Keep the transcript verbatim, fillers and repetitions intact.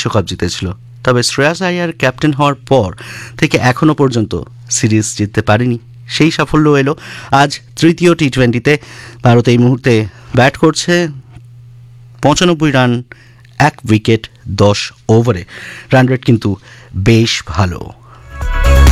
বিশ্বকাপ জিতেছিল, তবে শ্রেয়াস আইয়ার ক্যাপ্টেন হওয়ার পর থেকে এখনও পর্যন্ত সিরিজ জিততে পারেনি। সেই সাফল্য এলো আজ তৃতীয় টি টোয়েন্টিতে। ভারত এই মুহূর্তে ব্যাট করছে পঁচানব্বই রান, এক উইকেট, দশ ওভারে। রান রেট কিন্তু বেশ ভালো।